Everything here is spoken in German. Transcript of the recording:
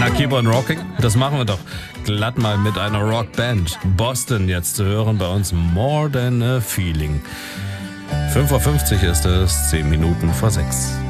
Ja, Keep on Rocking, das machen wir doch glatt mal mit einer Rockband. Boston jetzt zu hören bei uns, More Than a Feeling. 5:50 Uhr ist es, 10 Minuten vor 6.